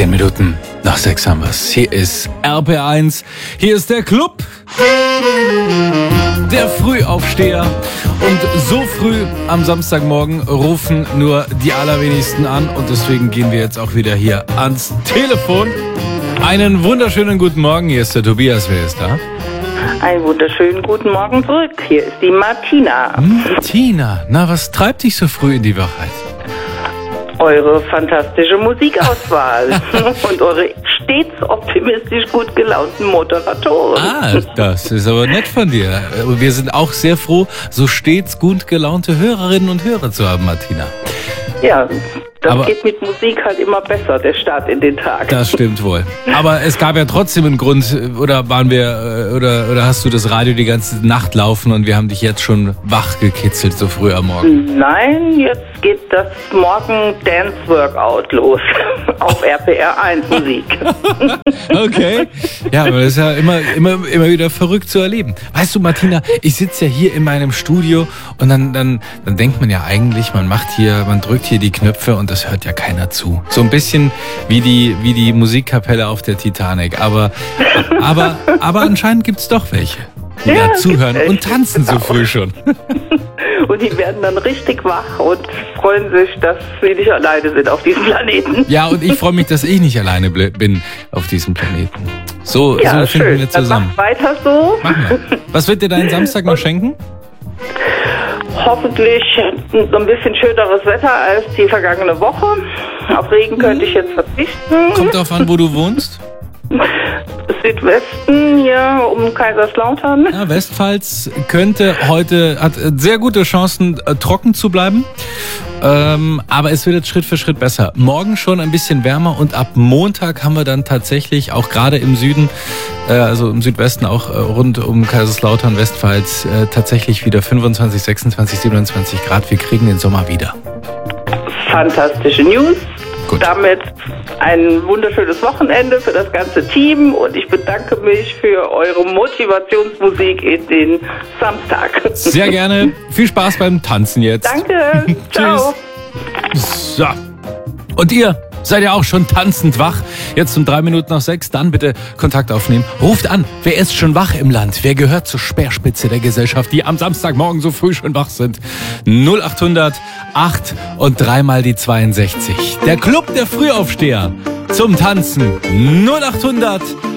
10 Minuten nach 6 haben wir's. Hier ist RPR1. Hier ist der Club. Der Frühaufsteher. Und so früh am Samstagmorgen rufen nur die allerwenigsten an. Und deswegen gehen wir jetzt auch wieder hier ans Telefon. Einen wunderschönen guten Morgen. Hier ist der Tobias. Wer ist da? Einen wunderschönen guten Morgen zurück. Hier ist die Martina. Martina, na, was treibt dich so früh in die Wachheit? Eure fantastische Musikauswahl und eure stets optimistisch gut gelaunten Moderatoren. Ah, das ist aber nett von dir. Wir sind auch sehr froh, so stets gut gelaunte Hörerinnen und Hörer zu haben, Martina. Ja, das geht mit Musik halt immer besser, der Start in den Tag. Das stimmt wohl. Aber es gab ja trotzdem einen Grund, oder oder hast du das Radio die ganze Nacht laufen und wir haben dich jetzt schon wach gekitzelt so früh am Morgen? Nein, jetzt geht das Morgen-Dance-Workout los auf RPR1 Musik. Okay. Ja, aber das ist ja immer wieder verrückt zu erleben. Weißt du, Martina, ich sitze ja hier in meinem Studio und dann denkt man ja eigentlich, man drückt hier die Knöpfe und das hört ja keiner zu. So ein bisschen wie die Musikkapelle auf der Titanic. Aber anscheinend gibt's doch welche, die da zuhören und tanzen so früh schon. Und die werden dann richtig wach und freuen sich, dass sie nicht alleine sind auf diesem Planeten. Ja, und ich freue mich, dass ich nicht alleine bin auf diesem Planeten. So finden schön. wir zusammen. Dann mach weiter so. Machen wir. Was wird dir deinen Samstag noch schenken? Hoffentlich so ein bisschen schöneres Wetter als die vergangene Woche. Auf Regen könnte ich jetzt verzichten. Kommt drauf an, wo du wohnst. Südwesten, ja, um Kaiserslautern. Ja, Westpfalz hat sehr gute Chancen, trocken zu bleiben. Aber es wird jetzt Schritt für Schritt besser. Morgen schon ein bisschen wärmer und ab Montag haben wir dann tatsächlich auch gerade im Süden, also im Südwesten auch rund um Kaiserslautern, Westpfalz, tatsächlich wieder 25, 26, 27 Grad. Wir kriegen den Sommer wieder. Fantastische News. Gut. Damit ein wunderschönes Wochenende für das ganze Team und ich bedanke mich für eure Motivationsmusik in den Samstag. Sehr gerne. Viel Spaß beim Tanzen jetzt. Danke. Ciao. Tschüss. So. Und ihr? Seid ihr auch schon tanzend wach? Jetzt um 3 Minuten nach 6, dann bitte Kontakt aufnehmen. Ruft an, wer ist schon wach im Land? Wer gehört zur Speerspitze der Gesellschaft, die am Samstagmorgen so früh schon wach sind? 0800 8 und 3 mal die 62. Der Club der Frühaufsteher zum Tanzen. 0800